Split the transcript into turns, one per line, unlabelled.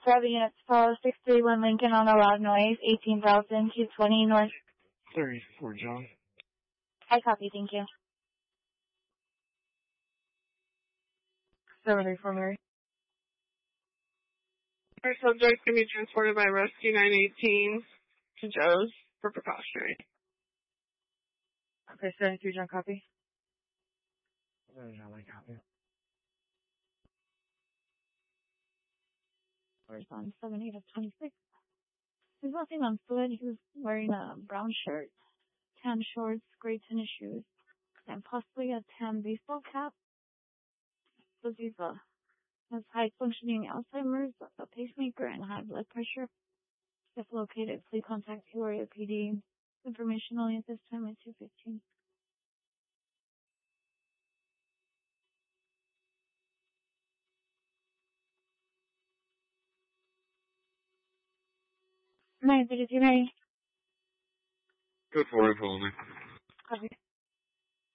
7 units, follow 631 Lincoln on a loud noise, 18,220 North.
34, John.
I copy, thank you.
74, Mary.
Our subject can be transported by Rescue 918 to Joe's for precautionary.
Okay, 73, John, copy.
John, I copy.
Correspondent 78 of 26. There's nothing on foot. He was wearing a brown shirt, tan shorts, gray tennis shoes, and possibly a tan baseball cap. So he's has high-functioning Alzheimer's, a pacemaker, and high blood pressure. If located, please contact Peoria PD. Information only at this time at 2:15. 9:33, Mary.
Good for it, Holman.
Copy.